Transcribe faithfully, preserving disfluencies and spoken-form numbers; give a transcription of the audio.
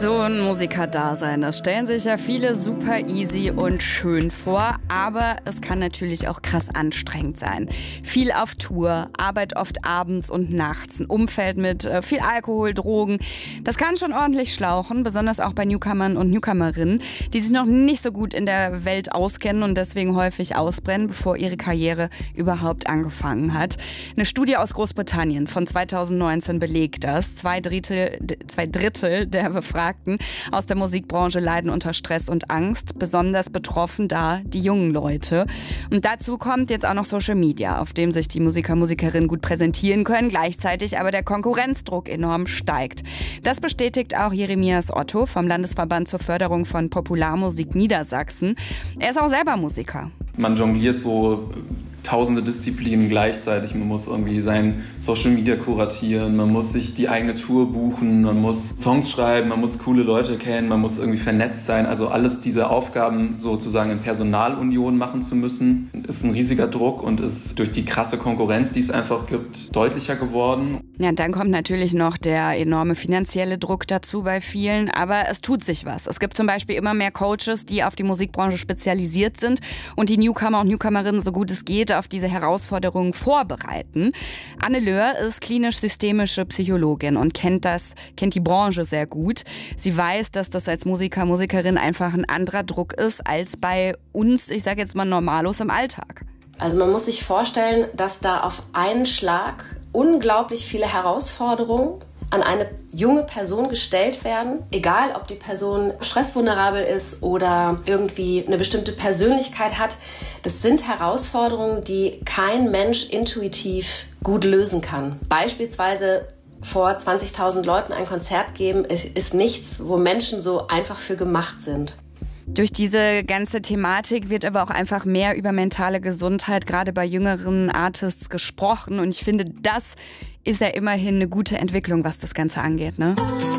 So ein Musikerdasein, das stellen sich ja viele super easy und schön vor, aber es kann natürlich auch krass anstrengend sein. Viel auf Tour, Arbeit oft abends und nachts, ein Umfeld mit äh, viel Alkohol, Drogen. Das kann schon ordentlich schlauchen, besonders auch bei Newcomern und Newcomerinnen, die sich noch nicht so gut in der Welt auskennen und deswegen häufig ausbrennen, bevor ihre Karriere überhaupt angefangen hat. Eine Studie aus Großbritannien von zweitausendneunzehn belegt das. Zwei Drittel, zwei Drittel der Befragten aus der Musikbranche leiden unter Stress und Angst. Besonders betroffen da die jungen Leute. Und dazu kommt jetzt auch noch Social Media, auf dem sich die Musiker, Musikerinnen gut präsentieren können, gleichzeitig aber der Konkurrenzdruck enorm steigt. Das bestätigt auch Jeremias Otto vom Landesverband zur Förderung von Popularmusik Niedersachsen. Er ist auch selber Musiker. Man jongliert so tausende Disziplinen gleichzeitig. Man muss irgendwie sein Social Media kuratieren, man muss sich die eigene Tour buchen, man muss Songs schreiben, man muss coole Leute kennen, man muss irgendwie vernetzt sein. Also alles diese Aufgaben sozusagen in Personalunion machen zu müssen, ist ein riesiger Druck und ist durch die krasse Konkurrenz, die es einfach gibt, deutlicher geworden. Ja, und dann kommt natürlich noch der enorme finanzielle Druck dazu bei vielen, aber es tut sich was. Es gibt zum Beispiel immer mehr Coaches, die auf die Musikbranche spezialisiert sind und die Newcomer und Newcomerinnen, so gut es geht, auf diese Herausforderungen vorbereiten. Anne Löhr ist klinisch-systemische Psychologin und kennt das, kennt die Branche sehr gut. Sie weiß, dass das als Musiker, Musikerin einfach ein anderer Druck ist als bei uns, ich sage jetzt mal Normalos im Alltag. Also man muss sich vorstellen, dass da auf einen Schlag unglaublich viele Herausforderungen an eine junge Person gestellt werden, egal ob die Person stressvulnerabel ist oder irgendwie eine bestimmte Persönlichkeit hat. Das sind Herausforderungen, die kein Mensch intuitiv gut lösen kann. Beispielsweise vor zwanzigtausend Leuten ein Konzert geben, ist nichts, wo Menschen so einfach für gemacht sind. Durch diese ganze Thematik wird aber auch einfach mehr über mentale Gesundheit, gerade bei jüngeren Artists, gesprochen. Und ich finde, das ist ja immerhin eine gute Entwicklung, was das Ganze angeht, ne?